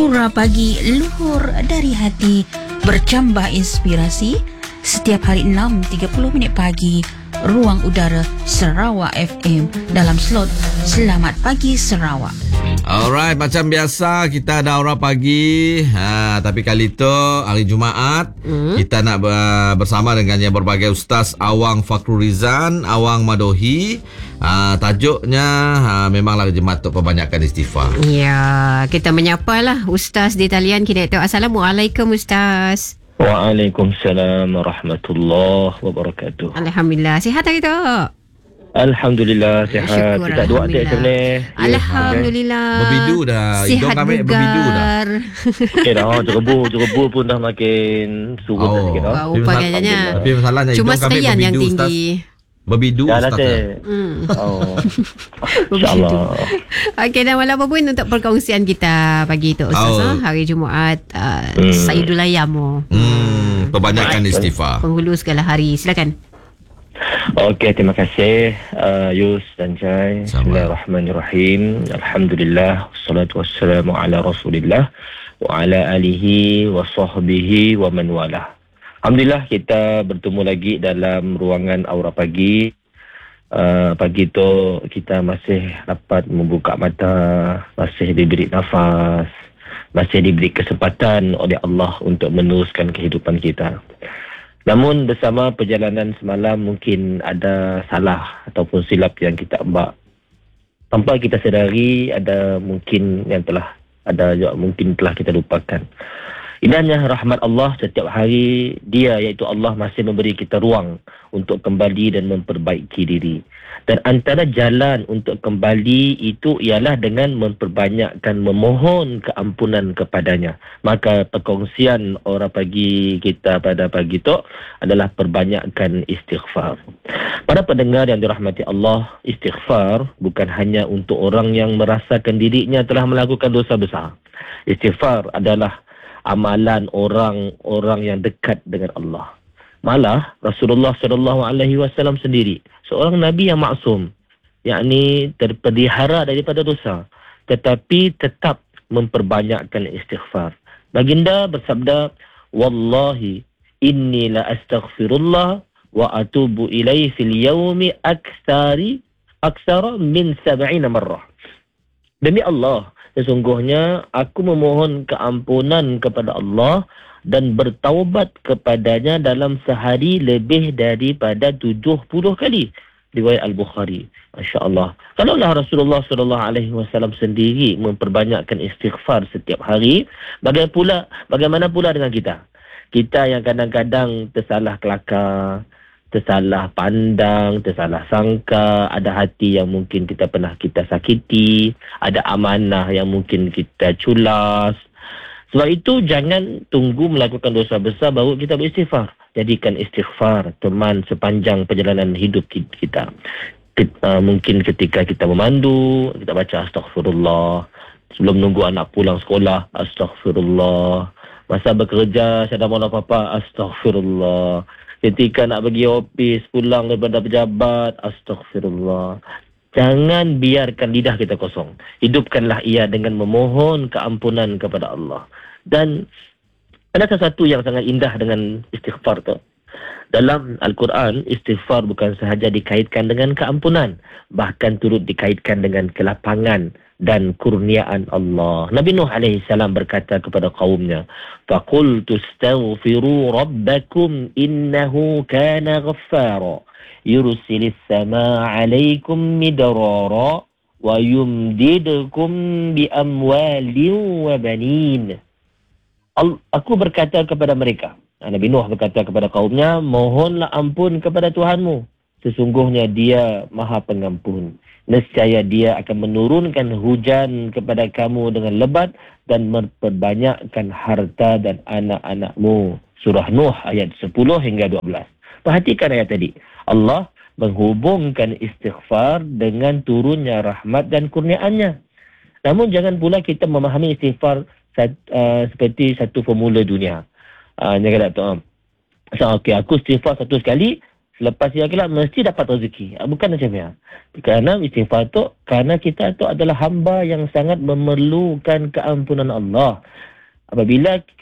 Aura Pagi luhur dari hati, bercambah inspirasi. Setiap hari 6.30 pagi, Ruang Udara Sarawak FM dalam slot Selamat Pagi Sarawak. Alright, macam biasa kita ada Aura Pagi. Tapi kali itu hari Jumaat kita nak bersama dengan yang berbagai ustaz Awang Fakhrurizan, Awang Madohi. Tajuknya memanglah jemaat untuk perbanyakan istighfar. Ya, kita menyapalah ustaz di talian kita. Assalamualaikum ustaz. Waalaikumsalam warahmatullahi wabarakatuh. Alhamdulillah, sihat hari tu? Alhamdulillah sihat. Syukur, Kita dua adik macam ni. Alhamdulillah. Berbidu dah. Sihat Hidung kami berbidu dah. Okey dah, jerebu pun dah makin surut dah sikit dah. Rupa gayanya. Tapi masalahnya Cuma hidung kami serian yang berbidu, ustaz. tinggi. Berbidu Dah ustaz. lah Oh. InsyaAllah. Okey, dan walaupun pun untuk perkongsian kita pagi tu ustaz, hari Jumaat, Sayyidul Ayyam. Perbanyakan istighfar. Penghulu segala hari. Silakan. Okey, terima kasih Yus dan Jai. Bismillahirrahmanirrahim. Alhamdulillah, wassalatu wassalamu ala Rasulillah wa ala alihi wa sahbihi wa man walah. Alhamdulillah, kita bertemu lagi dalam ruangan Aura Pagi. Pagi tu kita masih dapat membuka mata, masih diberi nafas, masih diberi kesempatan oleh Allah untuk meneruskan kehidupan kita. Namun bersama perjalanan semalam mungkin ada salah ataupun silap yang kita buat. Tanpa kita sedari, ada mungkin yang mungkin telah kita lupakan. Indahnya rahmat Allah setiap hari, Dia iaitu Allah masih memberi kita ruang untuk kembali dan memperbaiki diri. Dan antara jalan untuk kembali itu ialah dengan memperbanyakkan memohon keampunan kepadanya. Maka perkongsian Aura Pagi kita pada pagi itu adalah perbanyakkan istighfar. Para pendengar yang dirahmati Allah, istighfar bukan hanya untuk orang yang merasakan dirinya telah melakukan dosa besar. Istighfar adalah amalan orang-orang yang dekat dengan Allah. Malah Rasulullah SAW sendiri, seorang Nabi yang maksum, yakni terpelihara daripada dosa, tetapi tetap memperbanyakkan istighfar. Baginda bersabda, "Wallahi inni la astaghfirullah wa atubu ilaihi fil yawmi aksara min 70 marrah." Demi Allah, sesungguhnya aku memohon keampunan kepada Allah dan bertaubat kepadanya dalam sehari lebih daripada 70 kali. Riwayat Al-Bukhari. Masya Allah. Kalaulah Rasulullah SAW sendiri memperbanyakkan istighfar setiap hari, bagaimana pula dengan kita? Kita yang kadang-kadang tersalah kelakar, tersalah pandang, tersalah sangka, ada hati yang mungkin kita sakiti, ada amanah yang mungkin kita culas. Sebab itu jangan tunggu melakukan dosa besar baru kita beristighfar. Jadikan istighfar teman sepanjang perjalanan hidup kita. Mungkin ketika kita memandu, kita baca astaghfirullah. Sebelum nunggu anak pulang sekolah, astaghfirullah. Masa bekerja, saya dah malam apa, astaghfirullah. Ketika nak pergi ofis, pulang daripada pejabat, astaghfirullah. Jangan biarkan lidah kita kosong. Hidupkanlah ia dengan memohon keampunan kepada Allah. Dan ada sesuatu yang sangat indah dengan istighfar tu. Dalam Al-Quran, istighfar bukan sahaja dikaitkan dengan keampunan, bahkan turut dikaitkan dengan kelapangan dan kurniaan Allah. Nabi Nuh AS berkata kepada kaumnya, "Faqultu astaghfiru rabbakum innahu kana ghaffara yursilis samaa 'alaikum midrara wa yumdidkum bi amwalin wa banin." Aku berkata kepada mereka, Nabi Nuh berkata kepada kaumnya, mohonlah ampun kepada Tuhanmu. Sesungguhnya Dia Maha Pengampun. Nescaya Dia akan menurunkan hujan kepada kamu dengan lebat dan memperbanyakkan harta dan anak-anakmu. Surah Nuh ayat 10 hingga 12. Perhatikan ayat tadi. Allah menghubungkan istighfar dengan turunnya rahmat dan kurniaannya. Namun jangan pula kita memahami istighfar seperti satu formula dunia. Jangan tak tahu. Okey, aku istighfar satu sekali, selepas dia kelak mesti dapat rezeki. Bukan macam ni. Kerana istighfar tu, kerana kita tu adalah hamba yang sangat memerlukan keampunan Allah. Apabila